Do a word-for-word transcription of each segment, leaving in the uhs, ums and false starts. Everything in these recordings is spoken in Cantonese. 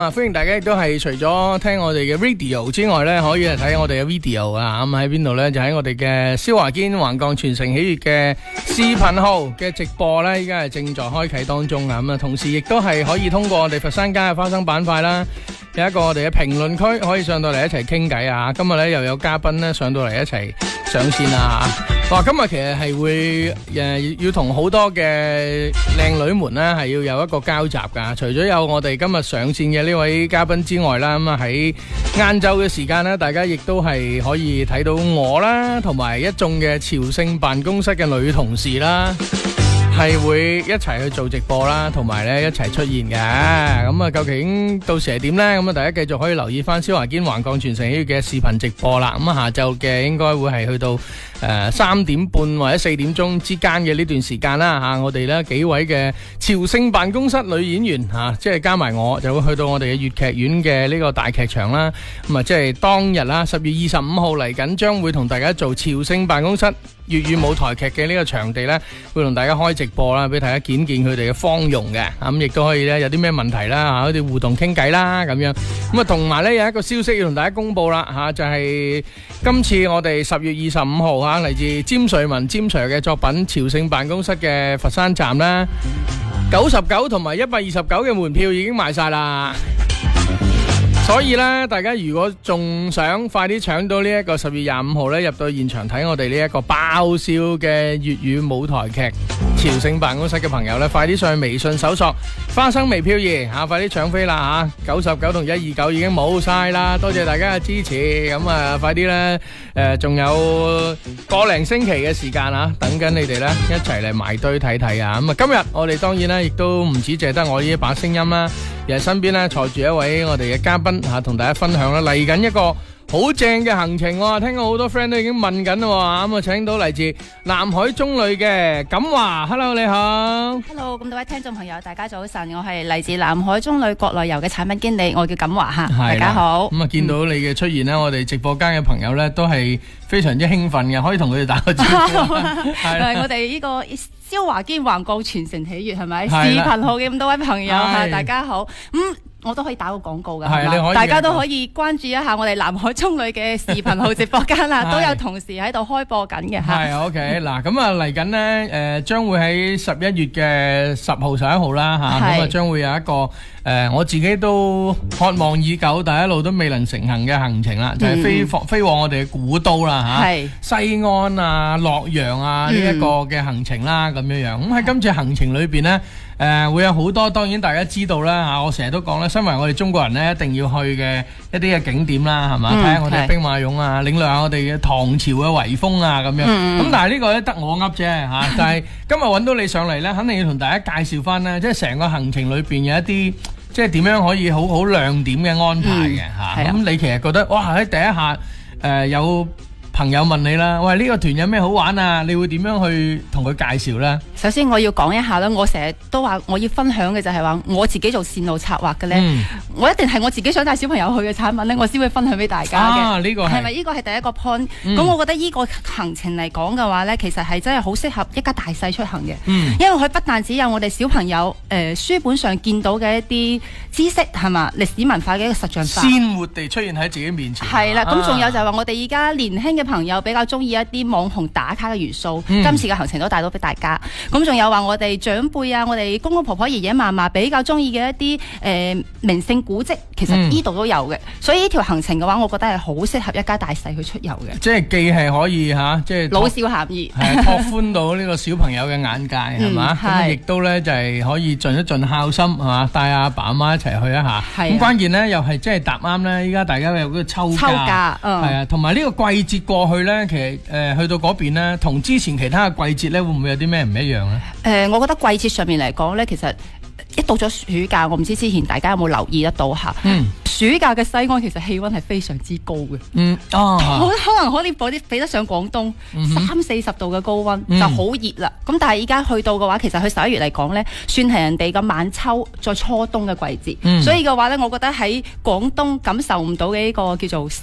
啊！歡迎大家亦都係除咗聽我哋嘅 radio 之外咧，可以嚟睇我哋嘅 video 啊！咁喺邊度咧？就喺我哋嘅蕭華堅橫鋼全城喜悅嘅視頻號嘅直播咧，依家係正在開啟當中啊！咁啊，同時亦都係可以通過我哋佛山街嘅花生板塊啦，有一個我哋嘅評論區可以上到嚟一齊傾偈啊！今日咧又有嘉賓咧上到嚟一齊上線啊！哇！今日其實係會誒要同好多嘅靚女們咧係要有一個交集噶，除咗有我哋今日上線嘅呢位嘉賓之外啦，咁啊喺晏晝嘅時間咧，大家亦都係可以睇到我啦，同埋一眾嘅朝聖辦公室嘅女同事啦，係會一齊去做直播啦，同埋咧一齊出現嘅。咁啊，究竟到時係點呢？咁啊，大家繼續可以留意翻蕭華堅橫鋼全城喜悅嘅視頻直播啦。咁啊，下晝嘅應該會係去到誒三點半或者四點鐘之間嘅呢段時間啦。吓，我哋咧幾位嘅朝聖辦公室女演員吓，即係加埋我，就會去到我哋嘅粵劇院嘅呢個大劇場啦。咁啊，即係當日啦，十月二十五號嚟緊，將會同大家做朝聖辦公室粵語舞台劇嘅呢個場地咧，會同大家開直播啦，俾大家見見佢哋嘅芳容嘅。咁亦都可以咧，有啲咩問題啦吓，可以互動傾偈啦咁樣。咁啊，同埋咧有一個消息要同大家公布啦吓，就係今次我哋十月二十五號吓，嚟自詹瑞文詹 Sir 嘅作品《朝聖辦公室》嘅佛山站啦，九十九同埋一百二十九嘅門票已經賣晒啦。所以咧，大家如果仲想快啲搶到呢一個十月廿五號咧，入到現場睇我哋呢一個爆笑嘅粵語舞台劇朝聖辦公室嘅朋友咧，快啲上去微信搜索花生微漂兒吓，快啲搶飛啦吓！九十九同一二九已經冇晒啦，多謝大家嘅支持。咁啊，快啲咧誒，仲有個零星期嘅時間啊，等緊你哋咧一齊嚟埋堆睇睇啊！咁啊，今日我哋當然咧，亦都唔止淨係得我呢一把聲音啦，而係身邊咧坐住一位我哋嘅嘉賓吓，同大家分享啦，嚟緊一個好正嘅行程喎，聽過好多 friend 都已經問緊啦，咁啊請到嚟自南海中旅嘅錦華 ，Hello 你好 ，Hello， 咁多位聽眾朋友，大家早晨，我係嚟自南海中旅國內遊嘅產品經理，我叫錦華吓，大家好。 咁啊見到你嘅出現呢，我哋直播間嘅朋友呢都係非常之興奮嘅，可以同佢哋打個招呼。 係我哋呢個蕭華堅橫鋼全城喜悅係咪？視頻號嘅咁多位朋友吓，大家好。咁我都可以打個廣告噶，大家都可以關注一下我哋南海中旅嘅視頻號直播間啦，都有同時喺度開播緊嘅吓。係 OK， 嗱咁啊嚟緊呢，誒將會喺十一月嘅十號、十一號啦吓，咁啊將會有一個誒我自己都渴望已久，但係一路都未能成行嘅行程啦，就係飛飛飛往我哋嘅古都啦吓，西安啊、洛陽啊呢一個嘅行程啦咁樣樣。咁喺今次行程裏邊呢。誒、呃、會有好多，當然大家知道啦嚇，我成日都講啦，身為我哋中國人咧，一定要去嘅一啲嘅景點啦，係嘛？睇下、嗯、我哋兵馬俑啊，領略下我哋嘅唐朝嘅遺風啊咁樣。咁、嗯、但係呢個咧得我噏啫嚇，但係今日揾到你上嚟咧，肯定要同大家介紹翻咧，即係成個行程裏邊有一啲即係點樣可以好好亮點嘅安排嘅嚇。咁、嗯、你其實覺得哇喺第一下誒、呃、有朋友問你啦，喂呢、呢個團有咩好玩啊？你會點樣去同佢介紹呢？ 首先我要講一下啦，我成日都話我要分享嘅就係話我自己做線路策劃嘅呢、嗯。我一定係我自己想帶小朋友去嘅產品呢，我先會分享俾大家嘅。 啊，呢、呢個係咪呢個係第一個 point？咁、 嗯、 我覺得呢個行程嚟講嘅話呢，其實係真係好適合一家大細出行嘅、 嗯， 因為佢不但只有我哋小朋友誒、呃、書本上見到嘅一啲知識係嘛，歷史文化嘅一個實像化， 鮮活地出現喺自己面前。 係啦，咁仲有就係話我哋而家年輕嘅朋友比較中意一啲網紅打卡嘅元素、嗯，今次嘅行程都帶到俾大家。咁仲有話我哋長輩啊，我哋公公婆婆、爺爺嫲嫲比較中意嘅一啲誒、呃、名勝古蹟，其實呢度都有嘅、嗯。所以呢條行程嘅話，我覺得係好適合一家大細去出遊嘅。即係既係可以嚇，即係老少咸宜， 係拓寬到呢個小朋友嘅眼界係嘛？咁亦都咧就係可以盡一盡孝心係嘛，帶阿爸阿媽一齊去一下。咁關鍵咧又係即係搭啱咧，依家大家有嗰個秋假，係啊，同埋呢個季節過去咧，其實誒、呃、去到嗰邊咧，同之前其他嘅季節咧，會唔會有啲咩唔一樣咧？ 誒、呃，我覺得季節上面嚟講咧，其實一到咗暑假，我唔知之前大家有冇留意得到嚇。嗯。暑假嘅西安其實氣温係非常之高嘅。嗯。哦。可能可以比比得上廣東，三四十度嘅高温、嗯、就好熱啦。咁但係而家去到嘅話，其實去十一月嚟講咧，算係人哋嘅晚秋再初冬嘅季節。嗯。所以嘅話咧，我覺得喺廣東感受唔到嘅呢個叫做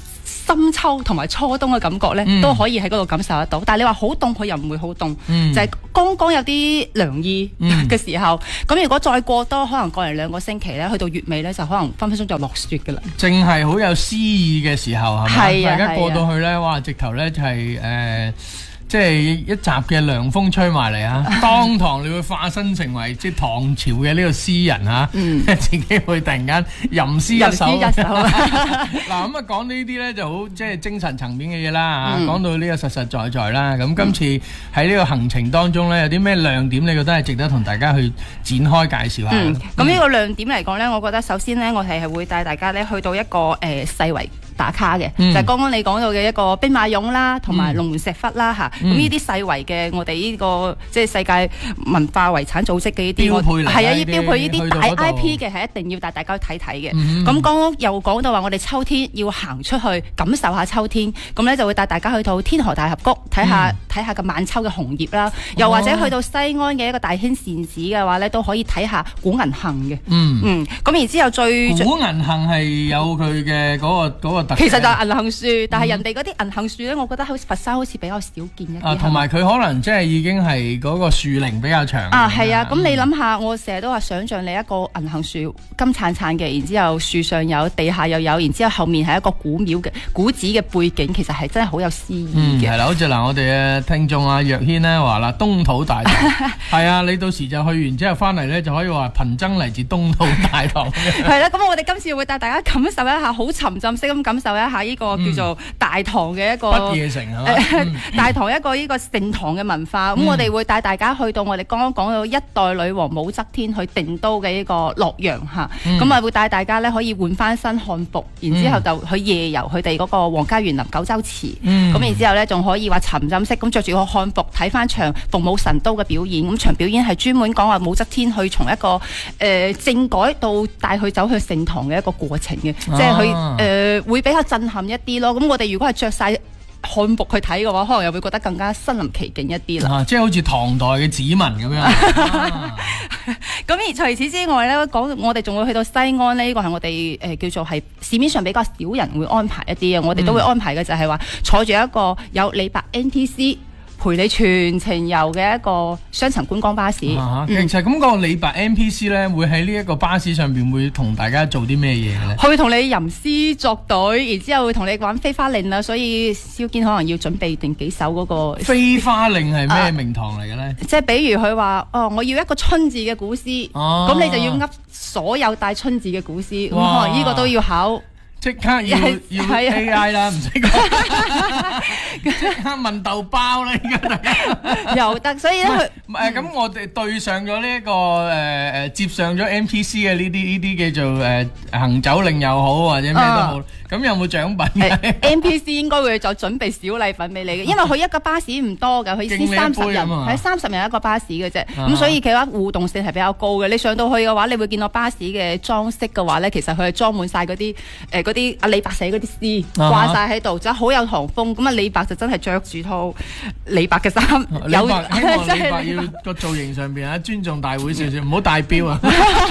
深秋同埋初冬嘅感覺咧，嗯、都可以喺嗰度感受得到。但係你話好凍，佢又唔會好凍，嗯、就係剛剛有啲涼意嘅時候。咁、嗯、如果再過多可能過嚟兩個星期咧，去到月尾咧，就可能分分鐘就落雪㗎啦。 正係好有詩意嘅時候係咪？大家過到去咧，哇！直頭咧就係、是、誒。呃即係一集嘅涼風吹埋嚟啊！當堂你會化身成為即係唐朝嘅呢個詩人啊！嗯、自己會突然間吟詩一首。嗱咁啊，講呢啲咧就好即係精神層面嘅嘢啦嚇。講、嗯、到呢個實實在在啦。咁今次喺呢個行程當中咧，有啲咩亮點？你覺得係值得同大家去展開介紹下？咁呢、 嗯、個亮點嚟講咧，我覺得首先咧，我哋係會帶大家咧去到一個誒、呃、世遺打卡嘅，嗯、就係剛剛你講到嘅一個兵馬俑啦，同埋龍門石窟啦嚇。咁呢啲世遺嘅我哋呢、這個即係世界文化遺產組織嘅呢啲， 標配嚟， 係啊，要標配呢啲大 I P 嘅係一定要帶大家去睇睇嘅。咁剛剛又講到話，我哋秋天要行出去感受下秋天，咁咧就會帶大家去到天河大峽谷睇下睇、嗯、下個晚秋嘅紅葉啦，又或者去到西安嘅一個大興善寺嘅話咧，都可以睇下古銀杏嘅。嗯嗯，咁然之後最古銀杏係有佢嘅嗰個嗰個特色。 其實就係銀杏樹，但係人哋嗰啲銀杏樹咧，我覺得好似佛山好似比較少見一啲。 啊，同埋佢可能即係已經係嗰個樹齡比較長。 啊，係啊，咁、嗯、你諗下，我成日都話想像你一個銀杏樹金燦燦嘅，然之後樹上有，地下又有，然之後後面係一個古廟嘅古寺嘅背景，其實係真係好有詩意嘅。係啦、嗯，好似嗱，我哋嘅聽眾啊，若軒咧話啦，東土大唐係啊，你到時就去完之後翻嚟咧，就可以話貧僧嚟自東土大唐。係啦，咁我哋今次會帶大家感受一下，好沉浸式咁感受一下呢個叫做大唐嘅一個不夜城係嘛？嗯、 大唐一個呢個盛唐嘅文化。咁、嗯、我哋會帶大家去到我哋剛剛講到一代女王武則天去定都嘅呢個洛陽嚇。咁啊、嗯、會帶大家咧可以換翻身漢服，然之後就去夜遊佢哋嗰個皇家園林九州池。咁、嗯、然之後咧仲可以話沉浸式咁着住個漢服睇翻場鳳舞神都嘅表演。咁場表演係專門講話武則天去從一個誒、呃、政改到帶佢走去盛唐嘅一個過程嘅，啊、即係佢誒會比較震撼一啲咯。咁我哋如果係着晒漢服去睇嘅話，可能又會覺得更加身臨其境一啲啦、 啊。即係好似唐代嘅子民咁樣。 咁、啊、而除此之外咧，講我哋仲會去到西安呢，呢、這個係我哋誒、呃、叫做係市面上比較少人會安排一啲嘅，我哋都會安排嘅就係話坐住一個有李白 N T C。陪你全程遊嘅一個雙層觀光巴士。 啊嗯、其實咁個李白 N P C 咧，會喺呢一個巴士上邊會同大家做啲咩嘢咧？ 佢會同你吟詩作對，然之後會同你玩飛花令啦。所以蕭堅可能要準備定幾首嗰、那個飛花令係咩名堂嚟嘅咧？啊、 即係比如佢話哦，我要一個春字嘅古詩，咁、啊、你就要噏所有帶春字嘅古詩。咁哇可能呢個都要考。 即刻要要 A I 啦，唔使講，即刻問豆包啦，而家大家又得，所以咧佢誒咁我哋對上咗呢一個誒誒接上咗 N P C 嘅呢啲呢啲叫做誒行走令又好或者咩都好，咁有冇獎品嘅 ？N P C 應該會再準備小禮品俾你嘅，因為佢一個巴士唔多㗎，佢先三十人，係三十人一個巴士嘅啫，咁所以嘅話互動性係比較高嘅。你上到去嘅話，你會見到巴士嘅裝飾嘅話咧，其實佢係裝滿晒嗰啲誒。嗰啲阿李白寫嗰啲詩掛晒喺度，就好有唐風。咁啊，李白就真係着住套李白嘅衫，有希望李白要個造型上邊啊，尊重大會少少，唔好戴錶啊，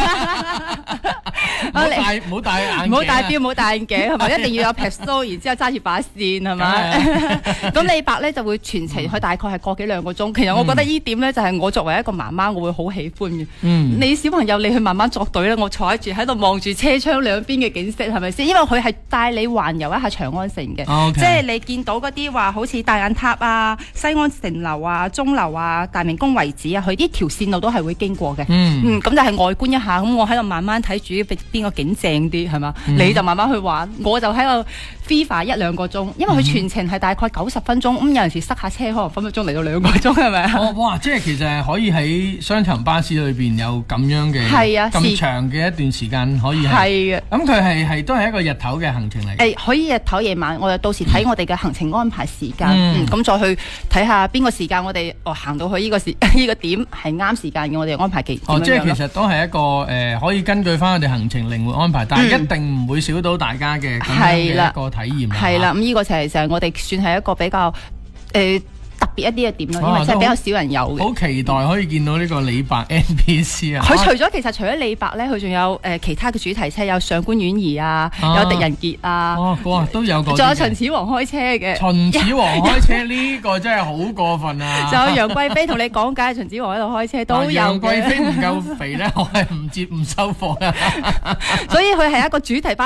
唔好戴唔好戴眼鏡， 唔好戴錶，唔好戴眼鏡，係咪？一定要有撇須，然之後揸住把扇，係咪？咁李白咧就會全程，佢大概係個幾兩個鐘。其實我覺得呢點咧就係我作為一個媽媽，我會好喜歡嘅。嗯，你小朋友你去慢慢作對咧，我坐住喺度望住車窗兩邊嘅景色，係咪先？因為佢係帶你環遊一下長安城嘅，okay. 即係你見到嗰啲話好似大雁塔啊、西安城樓啊、鐘樓啊、大明宮遺址啊，佢呢條線路都係會經過嘅。嗯，嗯，咁就係外觀一下，咁我喺度慢慢睇住邊個景正啲，係嘛？嗯、你就慢慢去玩，我就喺度 FIFA 一兩個鐘，因為佢全程係大概九十分鐘，咁、嗯、有陣時塞下車，可能分分鐘嚟到兩個鐘，係咪啊？ 哇！即係其實係可以喺雙層巴士裏邊有咁樣嘅，係啊，咁長嘅一段時間可以係嘅。咁佢係係都係一個日頭嘅行程嚟。誒， 可以日頭夜晚，我哋到時睇我哋嘅行程安排時間，咁、嗯嗯、再去睇下邊個時間我哋哦行到去呢個時呢個點係啱時間嘅，我哋安排幾點樣。 哦，即係其實都係一個誒、呃，可以根據翻我哋行程靈活安排，但係一定唔會少到大家嘅咁樣嘅一個體驗。 係啦，咁呢個就係就係我哋算係一個比較誒。呃特別一啲嘅點咯，因為真係比較少人有嘅。 好期待可以見到呢個李白 N P C 啊！ 佢除咗其實除咗李白咧，佢仲有誒其他嘅主題車，有上官婉兒啊，有狄仁傑啊， 哦，哇都有個， 仲有秦始皇開車嘅。 秦始皇開車呢個真係好過分啊！ 仲有楊貴妃同你講解秦始皇喺度開車都有嘅。 楊貴妃唔夠肥咧，我係唔接唔收貨啊！ 所以佢係一個主題班。